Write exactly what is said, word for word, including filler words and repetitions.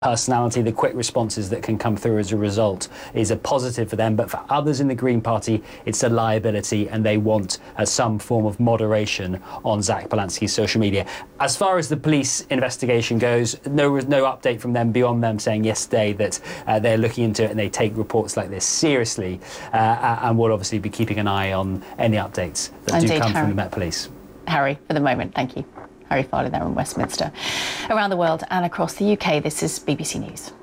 personality, the quick responses that can come through as a result is a positive for them, but for others in the Green Party it's a liability, and they want uh, some form of moderation on Zach Polanski's social media. As far as the police investigation goes, no no update from them beyond them saying yesterday that uh, they're looking into it and they take reports like this seriously, uh, and will obviously be keeping an eye on any updates that Indeed, do come Harry. from the Met Police. Harry, for the moment, thank you. Harry Farley there in Westminster. Around the world and across the U K, this is B B C News.